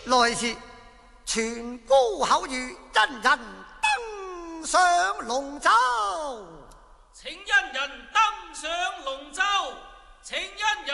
來時傳高口諭，恩人登上龍舟。 請恩人登上龍舟，請恩人